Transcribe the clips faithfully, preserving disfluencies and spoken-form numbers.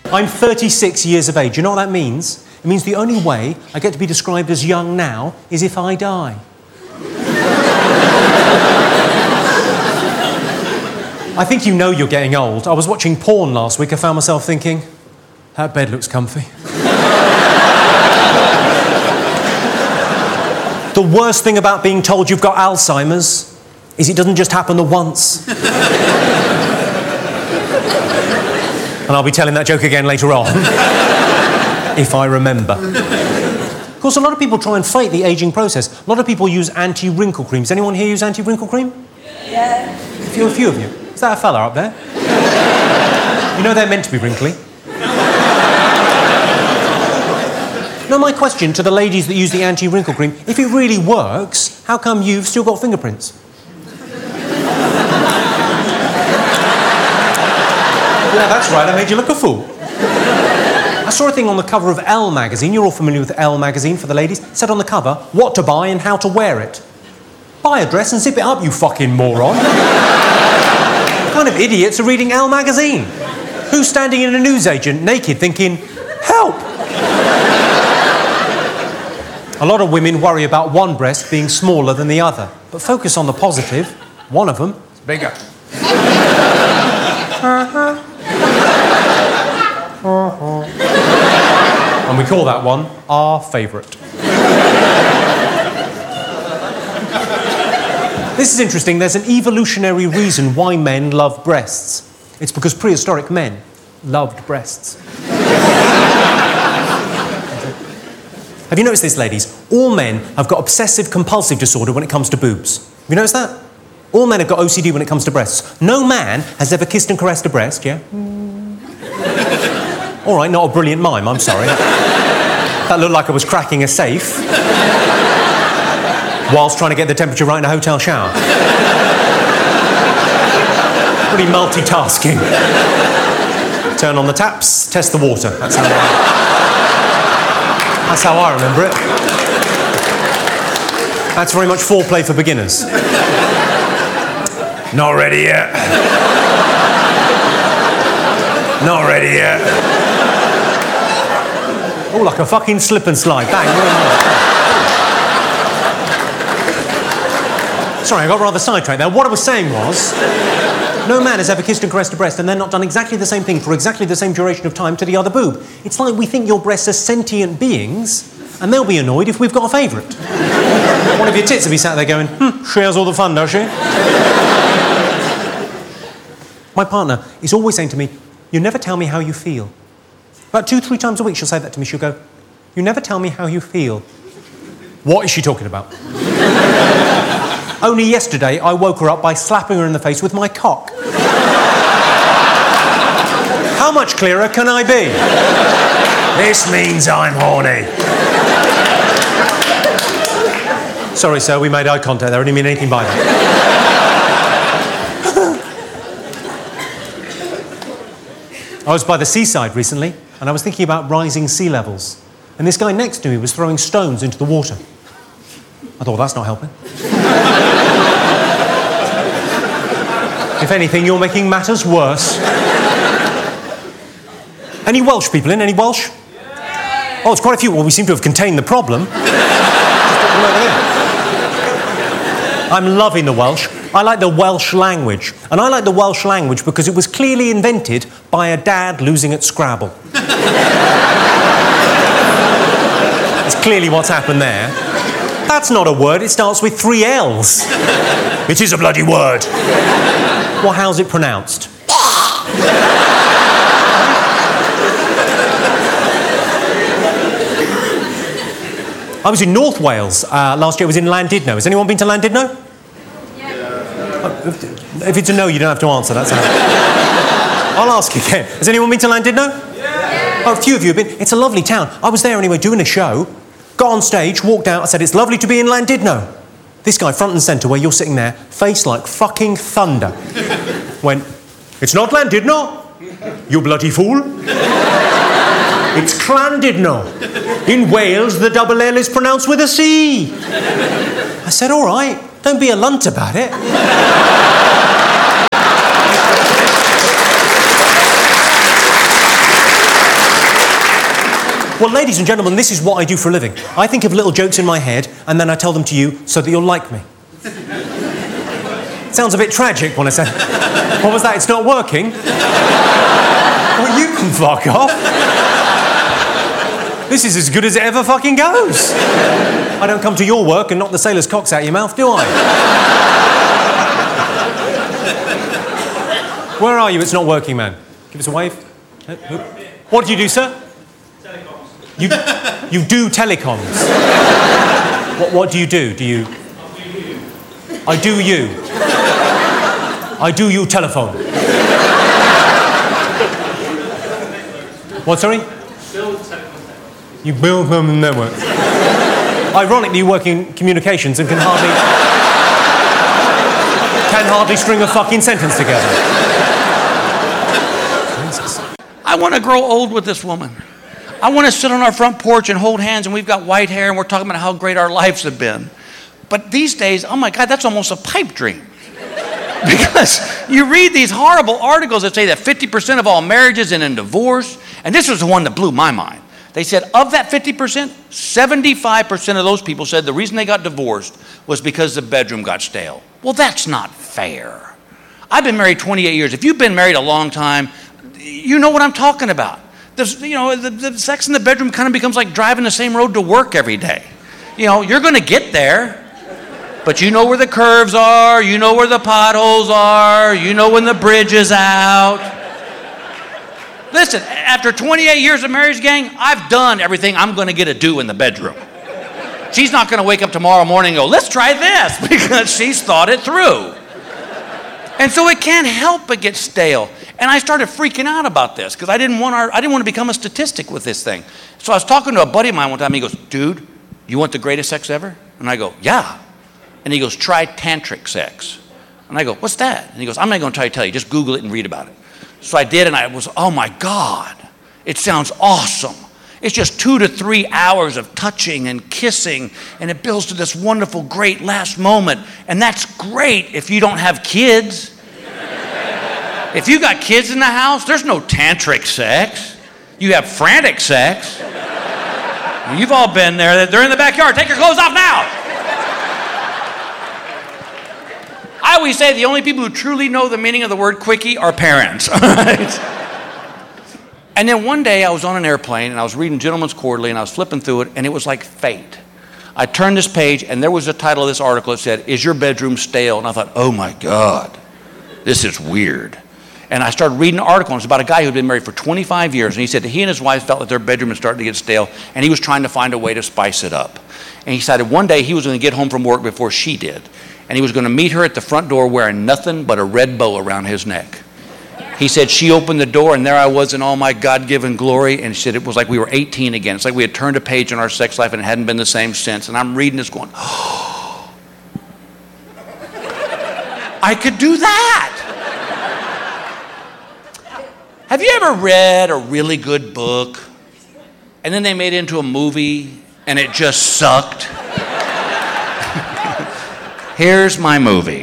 I'm thirty-six years of age. You know what that means? It means the only way I get to be described as young now is if I die. I think you know you're getting old. I was watching porn last week. I found myself thinking, that bed looks comfy. The worst thing about being told you've got Alzheimer's is it doesn't just happen the once. And I'll be telling that joke again later on, if I remember. Of course, a lot of people try and fight the ageing process. A lot of people use anti-wrinkle cream. Does anyone here use anti-wrinkle cream? Yeah. A few, a few of you. Is that a fella up there? You know they're meant to be wrinkly. Now, my question to the ladies that use the anti-wrinkle cream, if it really works, how come you've still got fingerprints? Yeah, that's right, I made you look a fool. I saw a thing on the cover of Elle magazine. You're all familiar with Elle magazine for the ladies. It said on the cover, what to buy and how to wear it. Buy a dress and zip it up, you fucking moron. What kind of idiots are reading Elle magazine? Who's standing in a newsagent naked thinking, help? A lot of women worry about one breast being smaller than the other. But focus on the positive. One of them is bigger. Uh-huh. Uh-huh. And we call that one our favourite. This is interesting. There's an evolutionary reason why men love breasts. It's because prehistoric men loved breasts. Have you noticed this, ladies? All men have got obsessive-compulsive disorder when it comes to boobs. Have you noticed that? All men have got O C D when it comes to breasts. No man has ever kissed and caressed a breast, yeah? All right, not a brilliant mime, I'm sorry. That looked like I was cracking a safe whilst trying to get the temperature right in a hotel shower. Pretty multitasking. Turn on the taps, test the water. That's how I, that's how I remember it. That's very much foreplay for beginners. Not ready yet. Not ready yet. Oh, like a fucking slip and slide. Bang. Sorry, I got rather sidetracked there. What I was saying was, no man has ever kissed and caressed a breast and then not done exactly the same thing for exactly the same duration of time to the other boob. It's like we think your breasts are sentient beings and they'll be annoyed if we've got a favourite. One of your tits will be sat there going, hmm, she has all the fun, does she? My partner is always saying to me, you never tell me how you feel. About two, three times a week she'll say that to me. She'll go, you never tell me how you feel. What is she talking about? Only yesterday I woke her up by slapping her in the face with my cock. How much clearer can I be? This means I'm horny. Sorry, sir, we made eye contact there. I didn't mean anything by that. I was by the seaside recently, and I was thinking about rising sea levels. And this guy next to me was throwing stones into the water. I thought, that's not helping. If anything, you're making matters worse. Any Welsh people in? Any Welsh? Yeah. Oh, it's quite a few. Well, we seem to have contained the problem. I'm loving the Welsh. I like the Welsh language. And I like the Welsh language because it was clearly invented by a dad losing at Scrabble. It's clearly what's happened there. That's not a word. It starts with three L's. It is a bloody word. Well, how's it pronounced? I was in North Wales uh, last year. I was in Llandudno. Has anyone been to Llandudno? Yeah. Uh, if, if it's a no, you don't have to answer. That's how. I'll ask again. Has anyone been to Llandudno? Yeah. Oh, a few of you have been. It's a lovely town. I was there anyway doing a show. Got on stage, walked out. I said, it's lovely to be in Llandudno. This guy, front and centre, where you're sitting there, face like fucking thunder, went, it's not Llandudno, you bloody fool. It's Llandudno. In Wales, the double L is pronounced with a C. I said, all right, don't be a lunt about it. Well, ladies and gentlemen, this is what I do for a living. I think of little jokes in my head, and then I tell them to you so that you'll like me. It sounds a bit tragic when I say, what was that? It's not working? Well, you can fuck off. This is as good as it ever fucking goes. I don't come to your work and knock the sailors' cocks out your mouth, do I? Where are you? It's not working, man. Give us a wave. What do you do, sir? Telecoms. You, you do telecoms? What, what do you do? Do you... I do you. I do you telephone. What, sorry? Build telecoms. You build them networks. Ironically, you work in communications and can hardly... can hardly string a fucking sentence together. Jesus. I want to grow old with this woman. I want to sit on our front porch and hold hands, and we've got white hair, and we're talking about how great our lives have been. But these days, oh my God, that's almost a pipe dream. Because you read these horrible articles that say that fifty percent of all marriages end in divorce, and this was the one that blew my mind. They said of that fifty percent, seventy-five percent of those people said the reason they got divorced was because the bedroom got stale. Well, that's not fair. I've been married twenty-eight years. If you've been married a long time, you know what I'm talking about. There's, you know, the, the sex in the bedroom kind of becomes like driving the same road to work every day. You know, you're going to get there, but you know where the curves are, you know where the potholes are, you know when the bridge is out. Listen, after twenty-eight years of marriage, gang, I've done everything I'm going to get to do in the bedroom. She's not going to wake up tomorrow morning and go, let's try this, because she's thought it through. And so it can't help but get stale. And I started freaking out about this because I didn't want our, I didn't want to become a statistic with this thing. So I was talking to a buddy of mine one time. He goes, dude, you want the greatest sex ever? And I go, yeah. And he goes, try tantric sex. And I go, what's that? And he goes, I'm not going to try to tell you. Just Google it and read about it. So I did, and I was, oh my God, it sounds awesome. It's just two to three hours of touching and kissing, and it builds to this wonderful, great last moment. And that's great if you don't have kids. If you got kids in the house, there's no tantric sex. You have frantic sex. You've all been there. They're in the backyard. Take your clothes off now. I always say the only people who truly know the meaning of the word quickie are parents. All right? And then one day I was on an airplane and I was reading Gentleman's Quarterly and I was flipping through it, and it was like fate. I turned this page and there was the title of this article that said, "Is your bedroom stale?" And I thought, oh my God, this is weird. And I started reading an article, and it's about a guy who'd been married for twenty-five years, and he said that he and his wife felt that their bedroom was starting to get stale, and he was trying to find a way to spice it up. And he decided one day he was going to get home from work before she did, and he was going to meet her at the front door wearing nothing but a red bow around his neck. He said she opened the door, and there I was in all my God-given glory, and she said it was like we were eighteen again. It's like we had turned a page in our sex life, and it hadn't been the same since. And I'm reading this going, oh, I could do that. Have you ever read a really good book and then they made it into a movie and it just sucked? Here's my movie.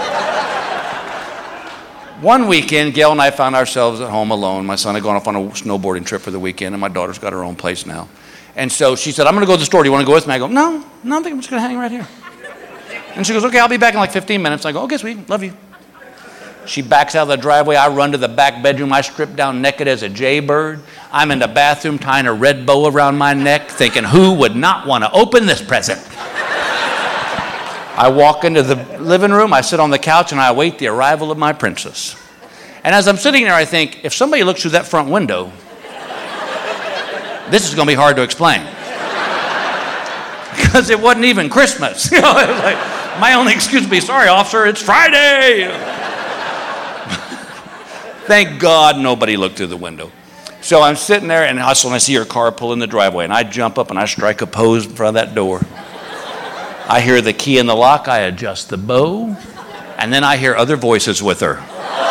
One weekend, Gail and I found ourselves at home alone. My son had gone off on a snowboarding trip for the weekend, and my daughter's got her own place now. And so she said, I'm going to go to the store. Do you want to go with me? I go, no, no, I think I'm just going to hang right here. And she goes, okay, I'll be back in like fifteen minutes. I go, okay, sweet, love you. She backs out of the driveway. I run to the back bedroom. I strip down naked as a jaybird. I'm in the bathroom tying a red bow around my neck, thinking, who would not want to open this present? I walk into the living room. I sit on the couch, and I await the arrival of my princess. And as I'm sitting there, I think, if somebody looks through that front window, this is going to be hard to explain. Because it wasn't even Christmas. You know, it was like, my only excuse would be, sorry, officer, it's Friday. Thank God nobody looked through the window. So I'm sitting there, and I see her car pull in the driveway, and I jump up and I strike a pose in front of that door. I hear the key in the lock. I adjust the bow, and then I hear other voices with her.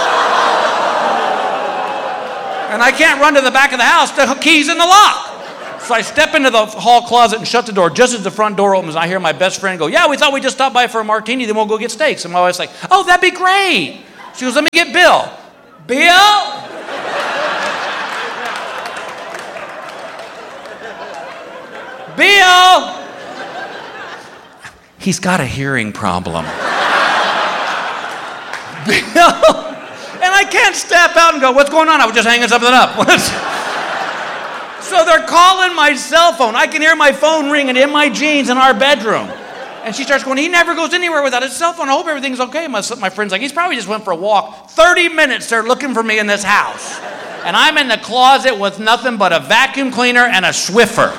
And I can't run to the back of the house. The key's in the lock. So I step into the hall closet and shut the door. Just as the front door opens, I hear my best friend go, yeah, we thought we'd just stop by for a martini, then we'll go get steaks. And my wife's like, oh, that'd be great. She goes, let me get Bill. Bill? he's got a hearing problem. And I can't step out and go, what's going on? I was just hanging something up. So they're calling my cell phone. I can hear my phone ringing in my jeans in our bedroom. And she starts going, he never goes anywhere without his cell phone. I hope everything's okay. My, my friend's like, he's probably just went for a walk. thirty minutes they're looking for me in this house. And I'm in the closet with nothing but a vacuum cleaner and a Swiffer.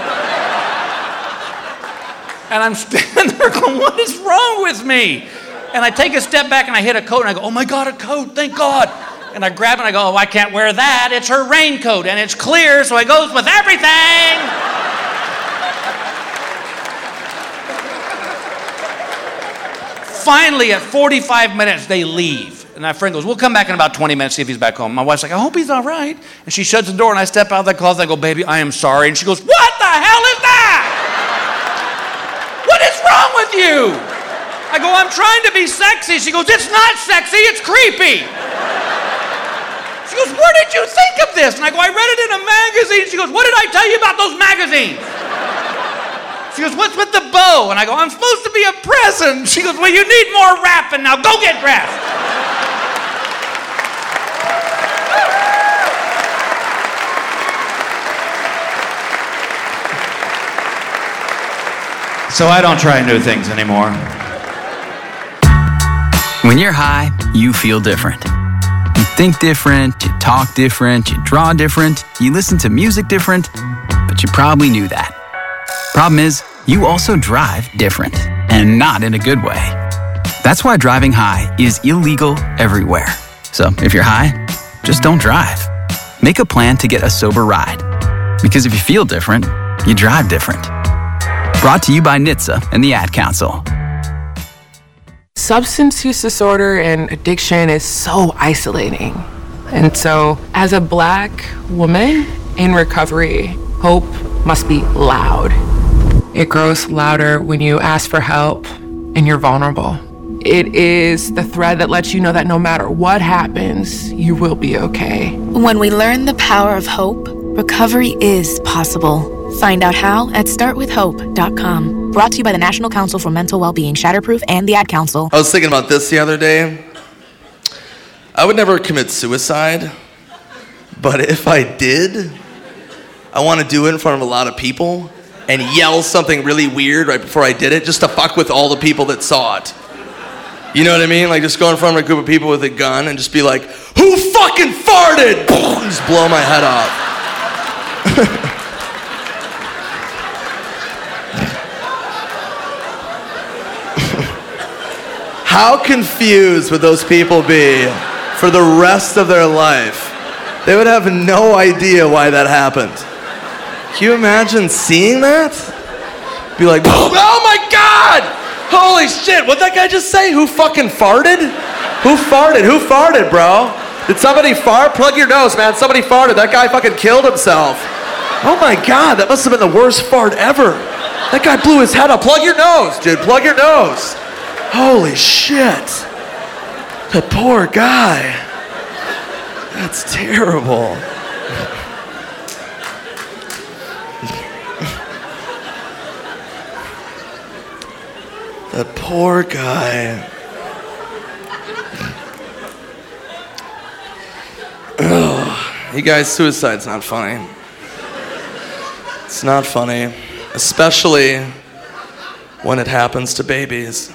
And I'm standing there going, what is wrong with me? And I take a step back and I hit a coat and I go, oh my God, a coat, thank God. And I grab it and I go, oh, I can't wear that. It's her raincoat and it's clear, so it goes with everything. Finally, at forty-five minutes, they leave. And my friend goes, we'll come back in about twenty minutes, see if he's back home. My wife's like, I hope he's all right. And she shuts the door and I step out of the closet and I go, baby, I am sorry. And she goes, what the hell is that? What is wrong with you? I go, I'm trying to be sexy. She goes, it's not sexy, it's creepy. She goes, where did you think of this? And I go, I read it in a magazine. She goes, what did I tell you about those magazines? She goes, what's with the bow? And I go, I'm supposed to be a present. She goes, well, you need more rapping now. Go get dressed. So I don't try new things anymore. When you're high, you feel different. You think different, you talk different, you draw different, you listen to music different, but you probably knew that. Problem is, you also drive different, and not in a good way. That's why driving high is illegal everywhere. So if you're high, just don't drive. Make a plan to get a sober ride. Because if you feel different, you drive different. Brought to you by N H T S A and the Ad Council. Substance use disorder and addiction is so isolating. And so, as a Black woman in recovery, hope must be loud. It grows louder when you ask for help and you're vulnerable. It is the thread that lets you know that no matter what happens, you will be okay. When we learn the power of hope, recovery is possible. Find out how at start with hope dot com. Brought to you by the National Council for Mental Wellbeing, Shatterproof, and the Ad Council. I was thinking about this the other day. I would never commit suicide, but if I did, I want to do it in front of a lot of people and yell something really weird right before I did it, just to fuck with all the people that saw it. You know what I mean? Like, just go in front of a group of people with a gun and just be like, who fucking farted? Just blow my head off. How confused would those people be for the rest of their life? They would have no idea why that happened. Can you imagine seeing that? Be like, oh my God! Holy shit, what'd that guy just say? Who fucking farted? Who farted? Who farted, bro? Did somebody fart? Plug your nose, man. Somebody farted. That guy fucking killed himself. Oh my God, that must have been the worst fart ever. That guy blew his head up. Plug your nose, dude. Plug your nose. Holy shit. That poor guy. That's terrible. That poor guy. Ugh. You guys, suicide's not funny. It's not funny, especially when it happens to babies.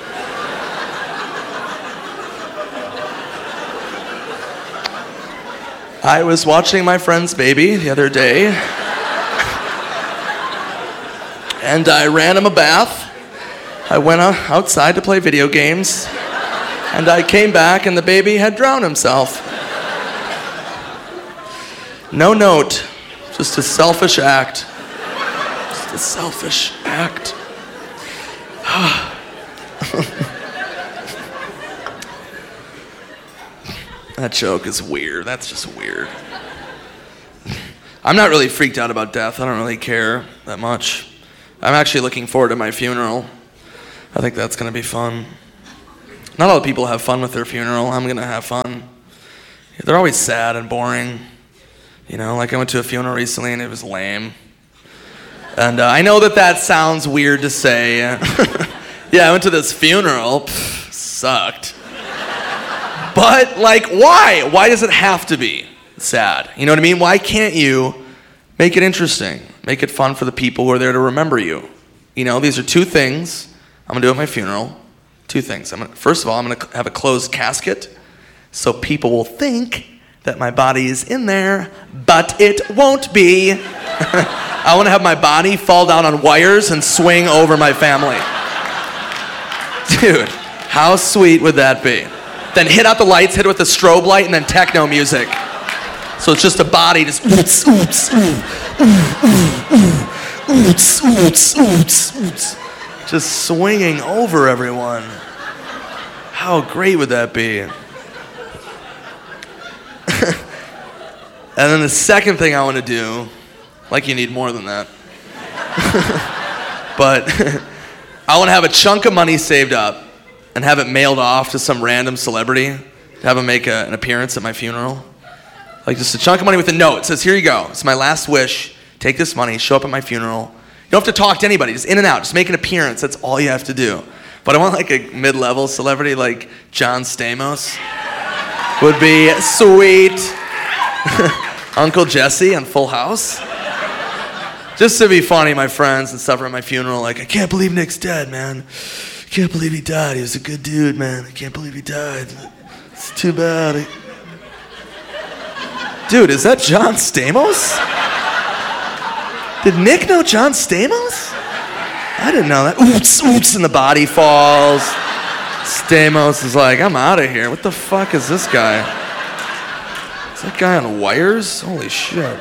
I was watching my friend's baby the other day, and I ran him a bath. I went outside to play video games, and I came back and the baby had drowned himself. No note, just a selfish act. Just a selfish act. That joke is weird. That's just weird. I'm not really freaked out about death. I don't really care that much. I'm actually looking forward to my funeral. I think that's going to be fun. Not all the people have fun with their funeral. I'm going to have fun. They're always sad and boring. You know, like I went to a funeral recently and it was lame. And uh, I know that that sounds weird to say. Yeah, I went to this funeral. Pff, sucked. But, like, why? Why does it have to be sad? You know what I mean? Why can't you make it interesting? Make it fun for the people who are there to remember you. You know, these are two things I'm going to do at my funeral. Two things. I'm gonna, first of all, I'm going to have a closed casket so people will think that my body is in there, but it won't be. I want to have my body fall down on wires and swing over my family. Dude, how sweet would that be? Then hit out the lights, hit it with a strobe light, and then techno music. So it's just a body just oots, oots, ooh, ooh, ooh, ooh, oots, oots, oots, oots. Just swinging over everyone. How great would that be? And then the second thing I want to do, like you need more than that, but I want to have a chunk of money saved up and have it mailed off to some random celebrity to have him make a, an appearance at my funeral. Like just a chunk of money with a note. It says, here you go. It's my last wish. Take this money, show up at my funeral. You don't have to talk to anybody. Just in and out. Just make an appearance. That's all you have to do. But I want like a mid-level celebrity like John Stamos. Would be sweet. Uncle Jesse on Full House. Just to be funny, my friends and stuff at my funeral. Like, I can't believe Nick's dead, man. I can't believe he died. He was a good dude, man. I can't believe he died. It's too bad. Dude, is that John Stamos? Did Nick know John Stamos? I didn't know that. Oots, oots, and the body falls. Stamos is like, I'm out of here. What the fuck is this guy? Is that guy on wires? Holy shit.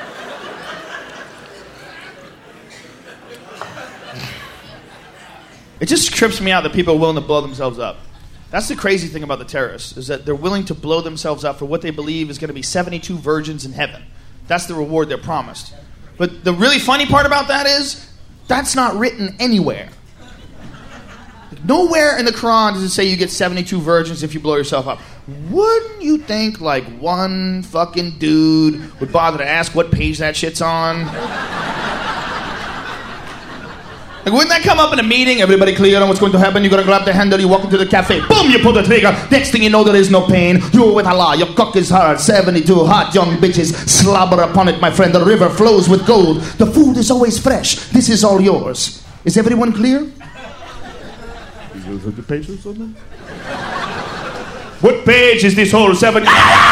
It just trips me out that people are willing to blow themselves up. That's the crazy thing about the terrorists, is that they're willing to blow themselves up for what they believe is going to be seventy-two virgins in heaven. That's the reward they're promised. But the really funny part about that is, that's not written anywhere. Nowhere in the Quran does it say you get seventy-two virgins if you blow yourself up. Wouldn't you think like one fucking dude would bother to ask what page that shit's on? Like, wouldn't that come up in a meeting? Everybody clear on what's going to happen? You're going to grab the handle, you walk into the cafe. Boom, you pull the trigger. Next thing you know, there is no pain. You're with Allah. Your cock is hard. seventy-two hot young bitches slobber upon it, my friend. The river flows with gold. The food is always fresh. This is all yours. Is everyone clear? The page or something? What page is this whole seven?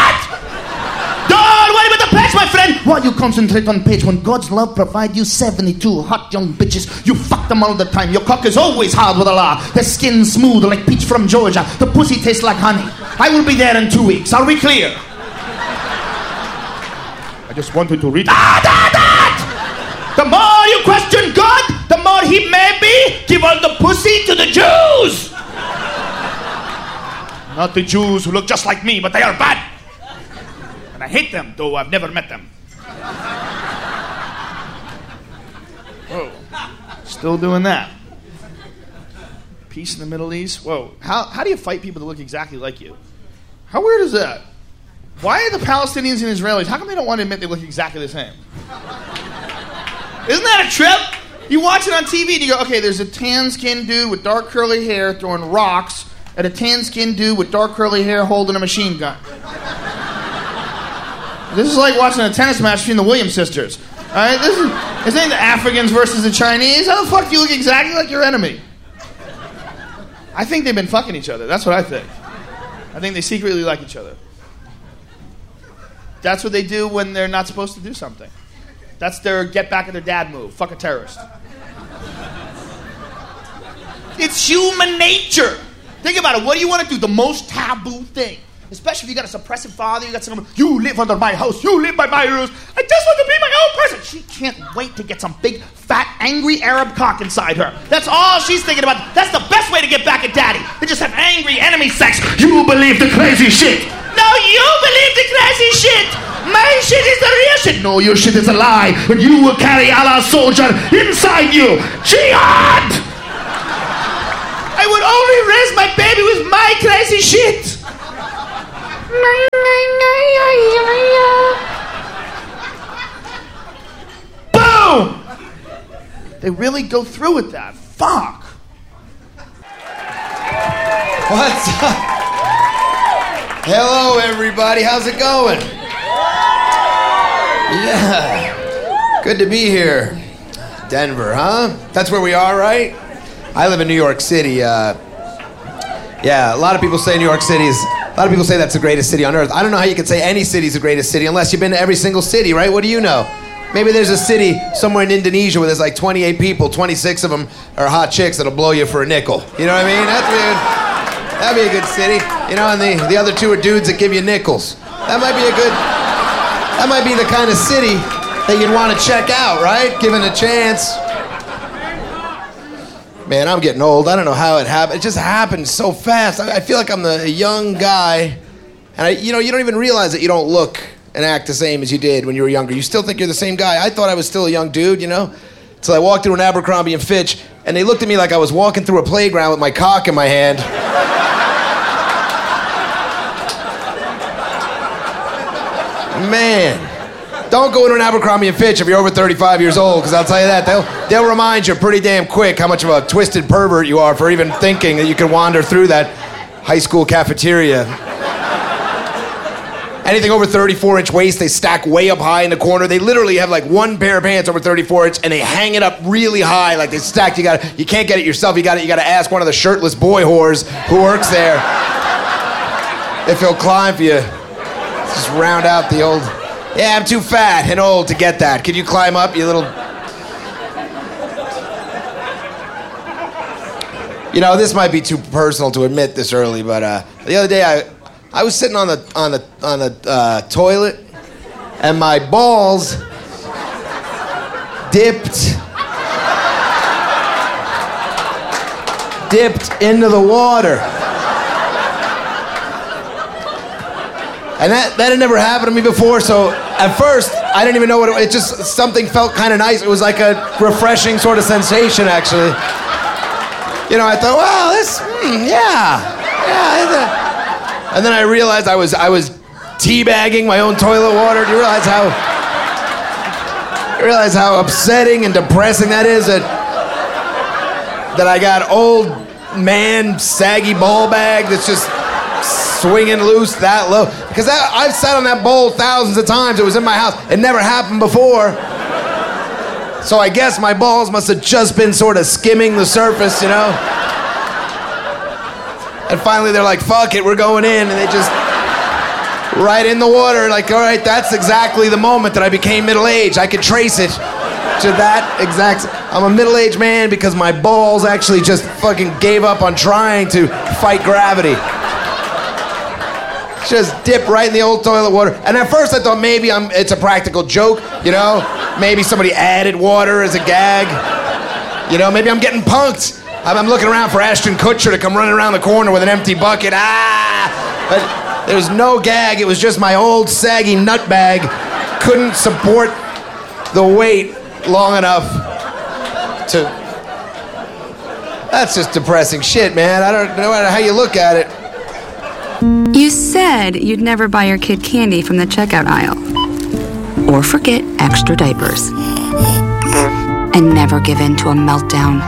Don't worry about the page, my friend. Why you concentrate on page when God's love provide you seventy-two hot young bitches? You fuck them all the time. Your cock is always hard with Allah. The skin smooth like peach from Georgia. The pussy tastes like honey. I will be there in two weeks. Are we clear? I just wanted to read. Ah, that, that! The more you question God, the more he may be. Give all the pussy to the Jews. Not the Jews who look just like me, but they are bad. And I hate them, though I've never met them. Whoa. Still doing that. Peace in the Middle East. Whoa. How, how do you fight people that look exactly like you? How weird is that? Why are the Palestinians and Israelis, how come they don't want to admit they look exactly the same? Isn't that a trip? You watch it on T V and you go, okay, there's a tan-skinned dude with dark curly hair throwing rocks at a tan-skinned dude with dark curly hair holding a machine gun. This is like watching a tennis match between the Williams sisters. All right, this is this ain't the Africans versus the Chinese. How the fuck do you look exactly like your enemy? I think they've been fucking each other. That's what I think. I think they secretly like each other. That's what they do when they're not supposed to do something. That's their get back at their dad move. Fuck a terrorist. It's human nature. Think about it. What do you want to do? The most taboo thing. Especially if you got a suppressive father, you got someone, you live under my house, you live by my rules. I just want to be my own person. She can't wait to get some big, fat, angry Arab cock inside her. That's all she's thinking about. That's the best way to get back at daddy. They just have angry enemy sex. You believe the crazy shit. No, you believe the crazy shit. My shit is the real shit. No, your shit is a lie. And you will carry Allah's soldier inside you. Jihad! I would only raise my baby with my crazy shit. Boom! They really go through with that. Fuck. What's up? Hello, everybody. How's it going? Yeah. Good to be here. Denver, huh? That's where we are, right? I live in New York City. Uh, yeah, a lot of people say New York City is... A lot of people say that's the greatest city on earth. I don't know how you can say any city's the greatest city unless you've been to every single city, right? What do you know? Maybe there's a city somewhere in Indonesia where there's like twenty-eight people, twenty-six of them are hot chicks that'll blow you for a nickel. You know what I mean? That'd be a, that'd be a good city. You know, and the, the other two are dudes that give you nickels. That might be a good... That might be the kind of city that you'd want to check out, right? Given a chance. Man, I'm getting old. I don't know how it happened. It just happened so fast. I, I feel like I'm the young guy. And, I, you know, you don't even realize that you don't look and act the same as you did when you were younger. You still think you're the same guy. I thought I was still a young dude, you know? So I walked through an Abercrombie and Fitch, and they looked at me like I was walking through a playground with my cock in my hand. Man. Don't go into an Abercrombie and Fitch if you're over thirty-five years old, because I'll tell you that, they'll, they'll remind you pretty damn quick how much of a twisted pervert you are for even thinking that you can wander through that high school cafeteria. Anything over thirty-four inch waist, they stack way up high in the corner. They literally have like one pair of pants over thirty-four inch, and they hang it up really high, like they stacked. You got, you can't get it yourself. You got it. You got to ask one of the shirtless boy whores who works there if he'll climb for you. Just round out the old. Yeah, I'm too fat and old to get that. Could you climb up, you little... You know, this might be too personal to admit this early, but uh, the other day I, I was sitting on the on the on the uh, toilet, and my balls dipped dipped into the water. And that, that had never happened to me before, so at first, I didn't even know what it was. It just, something felt kind of nice. It was like a refreshing sort of sensation, actually. You know, I thought, wow, this, hmm, yeah, yeah. And then I realized I was, I was teabagging my own toilet water. Do you realize how, you realize how upsetting and depressing that is? That, that I got old man, saggy ball bag that's just swinging loose that low. Because that, I've sat on that bowl thousands of times. It was in my house. It never happened before. So I guess my balls must have just been sort of skimming the surface, you know? And finally they're like, fuck it, we're going in. And they just, right in the water, like, all right, that's exactly the moment that I became middle-aged. I could trace it to that exact, I'm a middle-aged man because my balls actually just fucking gave up on trying to fight gravity. Just dip right in the old toilet water. And at first I thought maybe I'm, it's a practical joke, you know? Maybe somebody added water as a gag. You know, maybe I'm getting punked. I'm, I'm looking around for Ashton Kutcher to come running around the corner with an empty bucket. Ah! But there's no gag. It was just my old saggy nut bag couldn't support the weight long enough to... That's just depressing shit, man. I don't know how you look at it. You said you'd never buy your kid candy from the checkout aisle. Or forget extra diapers. And never give in to a meltdown.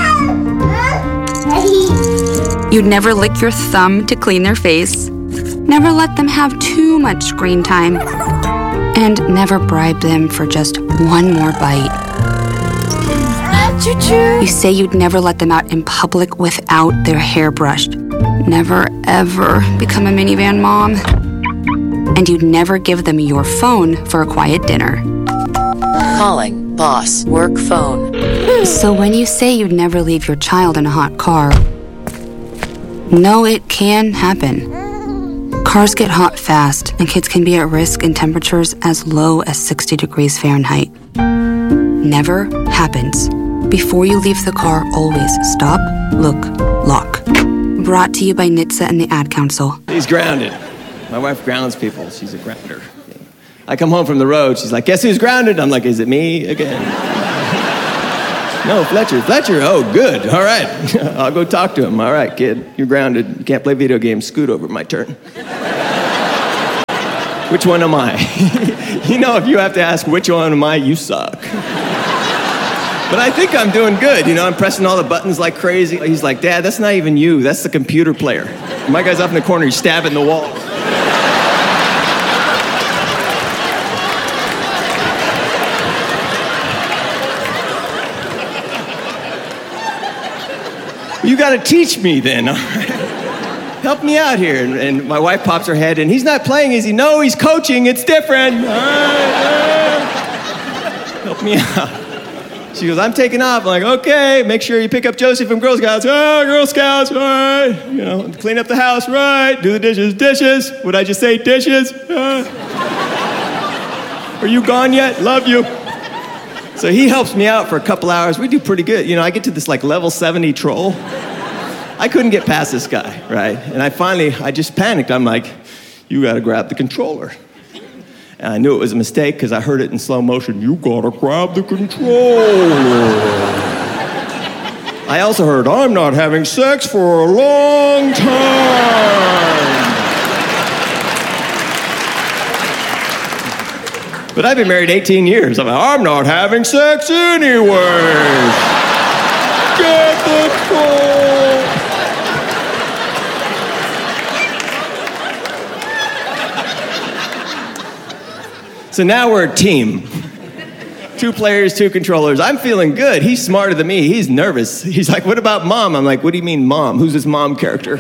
You'd never lick your thumb to clean their face. Never let them have too much screen time. And never bribe them for just one more bite. You say you'd never let them out in public without their hair brushed. Never, ever become a minivan mom. And you'd never give them your phone for a quiet dinner. Calling boss work phone. So when you say you'd never leave your child in a hot car, no, it can happen. Cars get hot fast, and kids can be at risk in temperatures as low as sixty degrees Fahrenheit. Never happens. Before you leave the car, always stop, look, lock. Brought to you by N H T S A and the Ad Council. He's grounded. My wife grounds people. She's a grounder. I come home from the road. She's like, guess who's grounded? I'm like, is it me again? No, Fletcher. Fletcher, oh, good. All right. I'll go talk to him. All right, kid, you're grounded. You can't play video games. Scoot over. My turn. Which one am I? You know, if you have to ask which one am I, you suck. But I think I'm doing good, you know, I'm pressing all the buttons like crazy. He's like, Dad, that's not even you, that's the computer player. My guy's up in the corner, he's stabbing the wall. You gotta teach me then, all right? Help me out here. And, and my wife pops her head in. He's not playing, is he? No, he's coaching, it's different. All right, all right. Help me out. She goes, I'm taking off. I'm like, okay, make sure you pick up Josie from Girl Scouts. Oh, Girl Scouts, all right. You know, clean up the house, right. Do the dishes, dishes. Would I just say dishes? Uh. Are you gone yet? Love you. So he helps me out for a couple hours. We do pretty good. You know, I get to this like level seventy troll. I couldn't get past this guy, right? And I finally, I just panicked. I'm like, you gotta grab the controller. And I knew it was a mistake because I heard it in slow motion. You gotta grab the controller. I also heard, I'm not having sex for a long time. But I've been married eighteen years. I'm like, I'm not having sex anyways. Get the control. So now we're a team. Two players, two controllers. I'm feeling good. He's smarter than me. He's nervous. He's like, what about mom? I'm like, what do you mean mom? Who's this mom character?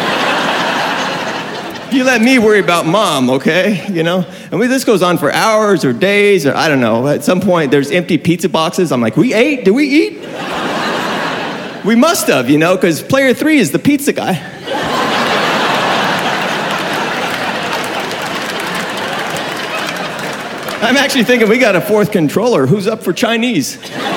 You let me worry about mom, okay? You know? And we, this goes on for hours or days, or I don't know. At some point, there's empty pizza boxes. I'm like, we ate? Did we eat? We must have, you know, because player three is the pizza guy. I'm actually thinking we got a fourth controller. Who's up for Chinese?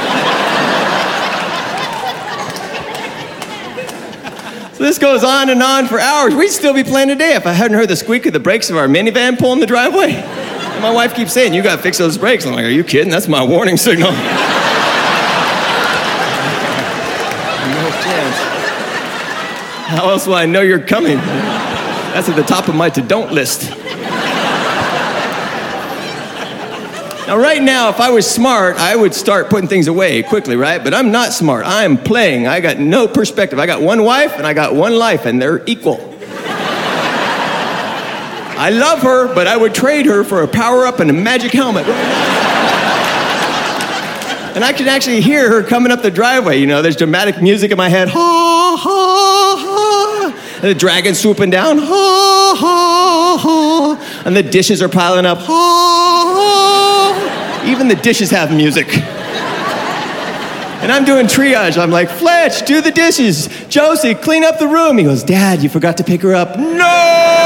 So this goes on and on for hours. We'd still be playing today if I hadn't heard the squeak of the brakes of our minivan pulling the driveway. And my wife keeps saying, you gotta fix those brakes. I'm like, are you kidding? That's my warning signal. No chance. How else will I know you're coming? That's at the top of my to-don't list. Now, right now, if I was smart, I would start putting things away quickly, right? But I'm not smart. I'm playing. I got no perspective. I got one wife and I got one life, and they're equal. I love her, but I would trade her for a power-up and a magic helmet. And I can actually hear her coming up the driveway. You know, there's dramatic music in my head. Ha, ha, ha. And the dragon swooping down. Ha, ha, ha. And the dishes are piling up. Ha, ha. Even the dishes have music. And I'm doing triage. I'm like, Fletch, do the dishes. Josie, clean up the room. He goes, Dad, you forgot to pick her up. No!